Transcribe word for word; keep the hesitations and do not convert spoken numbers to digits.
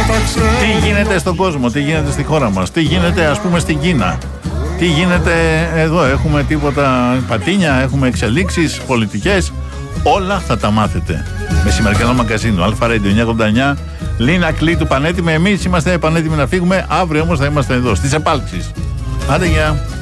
Τι γίνεται στον κόσμο, τι γίνεται στη χώρα μας, τι γίνεται ας πούμε στην Κίνα, τι γίνεται εδώ, έχουμε τίποτα πατίνια, έχουμε εξελίξεις πολιτικές, όλα θα τα μάθετε. Μεσημερινό μαγκαζίνο, Αλφα Radio εννιακόσια ογδόντα εννιά, Λίνα Κλήτου πανέτοιμη, εμείς είμαστε πανέτοιμοι να φύγουμε, αύριο όμως θα είμαστε εδώ, στις επάλξεις. Άντε γεια.